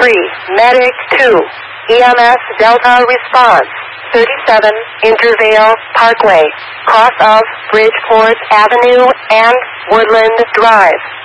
Medic 2, EMS Delta Response, 37 Intervale Parkway, cross of Bridgeport Avenue and Woodland Drive.